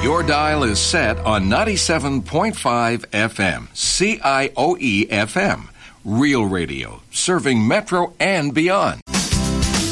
Your dial is set on 97.5 FM, CIOE FM. Real radio, serving Metro and beyond.